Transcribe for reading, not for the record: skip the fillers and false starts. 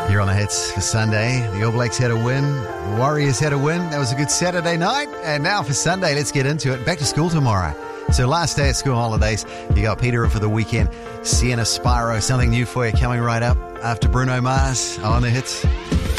Here on the hits for Sunday, the All Blacks had a win, the Warriors had a win. That was a good Saturday night. And now for Sunday, let's get into it. Back to school tomorrow. So last day of school holidays, you got Peter in for the weekend. Sienna Spyro, something new for you coming right up after Bruno Mars on the hits.